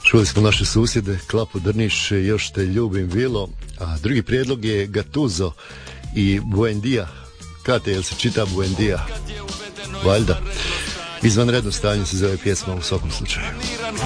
Čuli smo naše susjede, Klapu Drniš, Još te ljubim Vilo, a drugi prijedlog je Gatuzo i Buendia. Kate, jel se čita Buendia? Valjda. Izvanredno stanje se zove pjesma u svakom slučaju.